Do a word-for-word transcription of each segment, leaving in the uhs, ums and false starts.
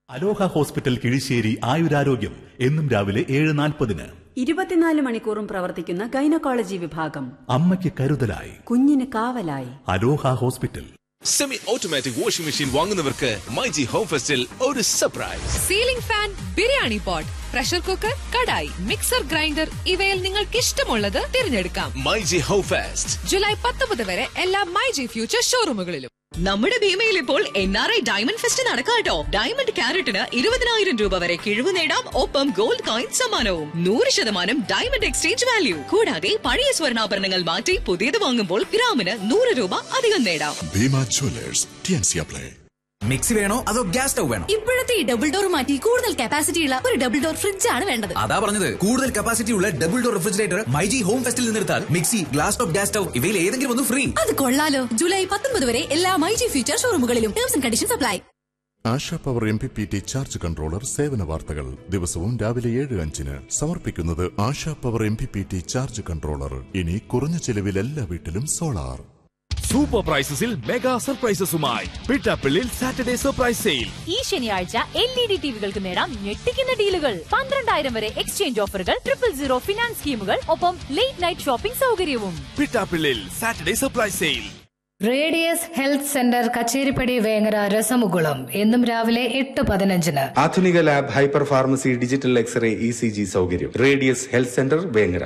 അലോഹ hospital Kizhissery ആയുരാരോഗ്യം എന്നും രാവിലെ ഏഴ് നാൽപ്പതിന്. ഇരുപത്തിനാല് മണിക്കൂറും പ്രവർത്തിക്കുന്ന ഗൈനക്കോളജി വിഭാഗം. അമ്മയ്ക്ക് കരുതലായി, കുഞ്ഞിന് കാവലായി. അലോഹ hospital. Semi automatic washing machine വാങ്ങുന്നവർക്ക് myG home ഫെസ്റ്റിൽ ഒരു surprise. Ceiling fan, biryani pot, pressure cooker, kadai, mixer grinder ഇവയിൽ നിങ്ങൾക്ക് ഇഷ്ടമുള്ളത് തിരഞ്ഞെടുക്കാം. മൈജി ഹോം ഫെസ്റ്റ് ജൂലൈ പത്തൊമ്പത് വരെ എല്ലാ മൈജി ഫ്യൂച്ചർ ഷോറൂമുകളിലും. നമ്മുടെ ഭീമയിൽ ഇപ്പോൾ N R I diamond fest നടക്കാട്ടോ. Diamond ക്യാരറ്റിന് ഇരുപതിനായിരം രൂപ വരെ കിഴിവ് നേടാം. ഒപ്പം ഗോൾഡ് കോയിൻ സമ്മാനവും. നൂറ് ശതമാനം ഡയമണ്ട് എക്സ്ചേഞ്ച് വാല്യൂ. കൂടാതെ പഴയ സ്വർണ്ണാഭരണങ്ങൾ മാറ്റി പുതിയത് വാങ്ങുമ്പോൾ ഗ്രാമിന് നൂറ് രൂപ അധികം നേടാം. Bhima Jewellers, T&C apply. Mixie വേണോ അതോ ഗ്യാസ് സ്റ്റൗ വേണോ? ഇപ്പോഴത്തെ ഈ ഡബിൾ ഡോർ മാറ്റി കൂടുതൽ കപ്പാസിറ്റി ഉള്ള ഒരു ഡബിൾ ഡോർ ഫ്രിഡ്ജ് ആണ് വേണ്ടത്. അതാ പറഞ്ഞത്, കൂടുതൽ കപ്പാസിറ്റി ഉള്ള double door refrigerator myG home ഫെസ്റ്റിൽ നിന്നെടുത്താൽ mixie, glass top, gas stove ഇവയിൽ ഏതെങ്കിലും ഒന്ന് ഫ്രീ. അത് കൊള്ളാലോ. ജൂലൈ പത്തൊൻപത് വരെ എല്ലാ myG future ഷോറൂമുകളിലും. Terms and conditions apply. ASHA power M P P T charge controller സേവന വാർത്തകൾ ദിവസവും രാവിലെ ഏഴ് അഞ്ചിന് സമർപ്പിക്കുന്നത് ASHA power M P P T charge controller. ഇനി കുറഞ്ഞ ചെലവിൽ എല്ലാ വീട്ടിലും solar. Super പ്രൈസസിൽ mega സർപ്രൈസസുമായി Pittappillil Saturday surprise sale. ഈ ശനിയാഴ്ച എൽ ഇ ഡി ടിവികൾക്ക് നേടാം ഞെട്ടിക്കുന്ന ഡീലുകൾ. പന്ത്രണ്ടായിരം വരെ എക്സ്ചേഞ്ച് ഓഫറുകൾ, ട്രിപ്പിൾ സീറോ ഫിനാൻസ് സ്കീമുകൾ, ഒപ്പം ലേറ്റ് നൈറ്റ് ഷോപ്പിംഗ് സൗകര്യവും. Pittappillil Saturday surprise sale. Radius health centre Kacheripadi Vengara രസമുകുളം എന്നും രാവിലെ എട്ട് പതിനഞ്ചിന്. ആധുനിക lab, hyper pharmacy, digital x-ray, E C G സൗകര്യം. Radius health centre Vengara.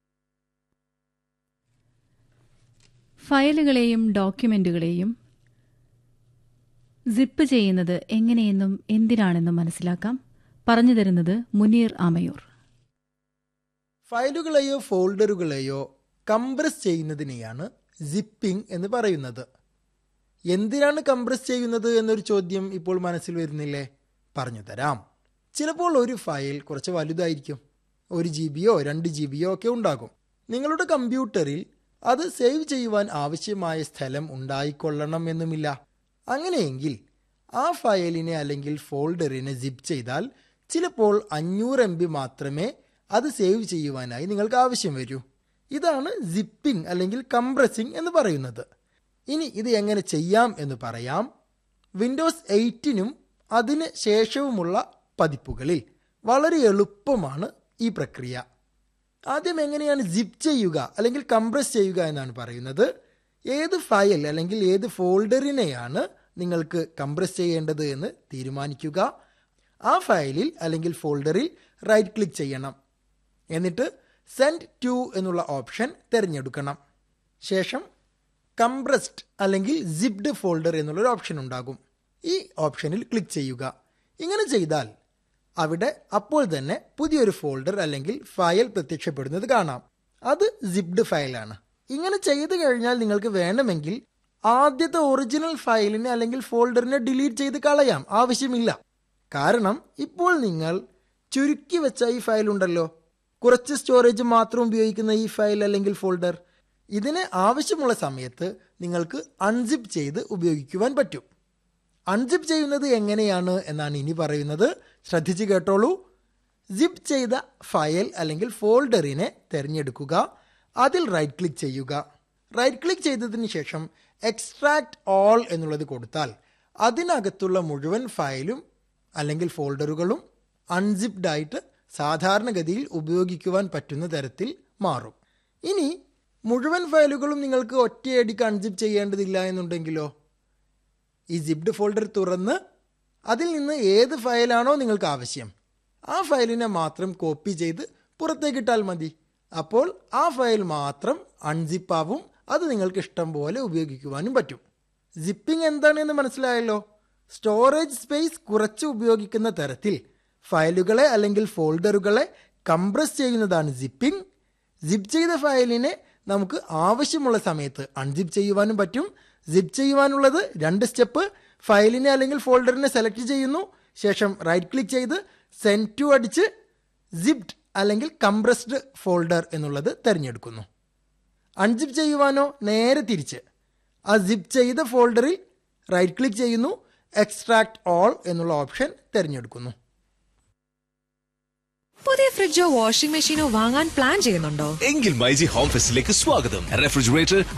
ഫയലുകളെയും ഡോക്യുമെന്റുകളെയും zip ചെയ്യുന്നത് എങ്ങനെയെന്നും എന്തിനാണെന്നും മനസ്സിലാക്കാം. പറഞ്ഞു തരുന്നത് മുനീർ ആമയൂർ. ഫയലുകളെയോ ഫോൾഡറുകളെയോ കംപ്രസ് ചെയ്യുന്നതിനെയാണ് സിപ്പിംഗ് എന്ന് പറയുന്നത്. എന്തിനാണ് കംപ്രസ് ചെയ്യുന്നത് എന്നൊരു ചോദ്യം ഇപ്പോൾ മനസ്സിൽ വരുന്നില്ലേ? പറഞ്ഞു തരാം. ചിലപ്പോൾ ഒരു ഫയൽ കുറച്ച് വലുതായിരിക്കും. ഒരു ജി ബിയോ രണ്ട് ജി ബിയോ ഒക്കെ ഉണ്ടാകും. നിങ്ങളുടെ കമ്പ്യൂട്ടറിൽ അത് സേവ് ചെയ്യുവാൻ ആവശ്യമായ സ്ഥലം ഉണ്ടായിക്കൊള്ളണം എന്നുമില്ല. അങ്ങനെയെങ്കിൽ ആ ഫയലിനെ അല്ലെങ്കിൽ ഫോൾഡറിനെ സിപ്പ് ചെയ്താൽ ചിലപ്പോൾ അഞ്ഞൂറ് എം ബി മാത്രമേ അത് സേവ് ചെയ്യുവാനായി നിങ്ങൾക്ക് ആവശ്യം വരൂ. ഇതാണ് സിപ്പിംഗ് അല്ലെങ്കിൽ കംപ്രസിംഗ് എന്ന് പറയുന്നത്. ഇനി ഇത് എങ്ങനെ ചെയ്യാം എന്ന് പറയാം. വിൻഡോസ് എയ്റ്റിനും അതിന് ശേഷവുമുള്ള പതിപ്പുകളിൽ വളരെ എളുപ്പമാണ് ഈ പ്രക്രിയ. ആദ്യം എങ്ങനെയാണ് സിപ്പ് ചെയ്യുക അല്ലെങ്കിൽ കംപ്രസ് ചെയ്യുക എന്നാണ് പറയുന്നത്. ഏത് ഫയൽ അല്ലെങ്കിൽ ഏത് ഫോൾഡറിനെയാണ് നിങ്ങൾക്ക് കംപ്രസ് ചെയ്യേണ്ടത് എന്ന് തീരുമാനിക്കുക. ആ ഫയലിൽ അല്ലെങ്കിൽ ഫോൾഡറിൽ റൈറ്റ് ക്ലിക്ക് ചെയ്യണം. എന്നിട്ട് സെൻഡ് ടു എന്നുള്ള ഓപ്ഷൻ തിരഞ്ഞെടുക്കണം. ശേഷം കംപ്രസ്ഡ് അല്ലെങ്കിൽ സിപ്ഡ് ഫോൾഡർ എന്നുള്ളൊരു ഓപ്ഷൻ ഉണ്ടാകും. ഈ ഓപ്ഷനിൽ ക്ലിക്ക് ചെയ്യുക. ഇങ്ങനെ ചെയ്താൽ അവിടെ അപ്പോൾ തന്നെ പുതിയൊരു ഫോൾഡർ അല്ലെങ്കിൽ ഫയൽ പ്രത്യക്ഷപ്പെടുന്നത് കാണാം. അത് സിപ്ഡ് ഫയലാണ്. ഇങ്ങനെ ചെയ്തു കഴിഞ്ഞാൽ നിങ്ങൾക്ക് വേണമെങ്കിൽ ആദ്യത്തെ ഒറിജിനൽ ഫയലിനെ അല്ലെങ്കിൽ ഫോൾഡറിനെ ഡിലീറ്റ് ചെയ്ത് കളയാം. ആവശ്യമില്ല. കാരണം ഇപ്പോൾ നിങ്ങൾ ചുരുക്കി വെച്ച ഈ ഫയൽ ഉണ്ടല്ലോ, കുറച്ച് സ്റ്റോറേജ് മാത്രം ഉപയോഗിക്കുന്ന ഈ ഫയൽ അല്ലെങ്കിൽ ഫോൾഡർ, ഇതിന് ആവശ്യമുള്ള സമയത്ത് നിങ്ങൾക്ക് അൺസിപ്പ് ചെയ്ത് ഉപയോഗിക്കുവാൻ പറ്റും. അൺസിപ്പ് ചെയ്യുന്നത് എങ്ങനെയാണ് എന്നാണ് ഇനി പറയുന്നത്. ശ്രദ്ധിച്ച് കേട്ടോളൂ. സിപ്പ് ചെയ്ത ഫയൽ അല്ലെങ്കിൽ ഫോൾഡറിനെ തിരഞ്ഞെടുക്കുക. അതിൽ റൈറ്റ് ക്ലിക്ക് ചെയ്യുക. റൈറ്റ് ക്ലിക്ക് ചെയ്തതിന് ശേഷം എക്സ്ട്രാക്ട് ഓൾ എന്നുള്ളത് കൊടുത്താൽ അതിനകത്തുള്ള മുഴുവൻ ഫയലും അല്ലെങ്കിൽ ഫോൾഡറുകളും അൺസിപ്ഡ് ആയിട്ട് സാധാരണഗതിയിൽ ഉപയോഗിക്കുവാൻ പറ്റുന്ന തരത്തിൽ മാറും. ഇനി മുഴുവൻ ഫയലുകളും നിങ്ങൾക്ക് ഒറ്റയടിക്ക് അൺസിപ്പ് ചെയ്യേണ്ടതില്ല എന്നുണ്ടെങ്കിലോ, ഈ സിപ്ഡ് ഫോൾഡർ തുറന്ന് അതിൽ നിന്ന് ഏത് ഫയലാണോ നിങ്ങൾക്ക് ആവശ്യം ആ ഫയലിനെ മാത്രം കോപ്പി ചെയ്ത് പുറത്തേക്കിട്ടാൽ മതി. അപ്പോൾ ആ ഫയൽ മാത്രം അൺസിപ്പാവും. അത് നിങ്ങൾക്ക് ഇഷ്ടം പോലെ ഉപയോഗിക്കുവാനും പറ്റും. സിപ്പിംഗ് എന്താണെന്ന് മനസ്സിലായല്ലോ. സ്റ്റോറേജ് സ്പേസ് കുറച്ച് ഉപയോഗിക്കുന്ന തരത്തിൽ ഫയലുകളെ അല്ലെങ്കിൽ ഫോൾഡറുകളെ കംപ്രസ് ചെയ്യുന്നതാണ് സിപ്പിംഗ്. സിപ്പ് ചെയ്ത ഫയലിനെ നമുക്ക് ആവശ്യമുള്ള സമയത്ത് അൺസിപ്പ് ചെയ്യുവാനും പറ്റും. സിപ്പ് ചെയ്യുവാനുള്ളത് രണ്ട് സ്റ്റെപ്പ്. ഫയലിനെ അല്ലെങ്കിൽ ഫോൾഡറിനെ സെലക്ട് ചെയ്യുന്നു. ശേഷം റൈറ്റ് ക്ലിക്ക് ചെയ്ത് സെൻഡ് ടു അടിച്ച് സിപ്ഡ് അല്ലെങ്കിൽ കംപ്രസ്ഡ് ഫോൾഡർ എന്നുള്ളത് തിരഞ്ഞെടുക്കുന്നു. അൺസിപ്പ് ചെയ്യുവാനോ നേരെ തിരിച്ച് ആ സിപ്പ് ചെയ്ത ഫോൾഡറിൽ റൈറ്റ് ക്ലിക്ക് ചെയ്യുന്നു. എക്സ്ട്രാക്ട് ഓൾ എന്നുള്ള ഓപ്ഷൻ തിരഞ്ഞെടുക്കുന്നു. പുതിയ ഫ്രിഡ്ജോ വാഷിംഗ് മെഷീനോ വാങ്ങാൻ പ്ലാൻ ചെയ്യുന്നുണ്ടോ? എങ്കിൽ മൈജി ഹോം ഫെസ്റ്റിലേക്ക് സ്വാഗതം. റെഫ്രിജറേറ്റർ,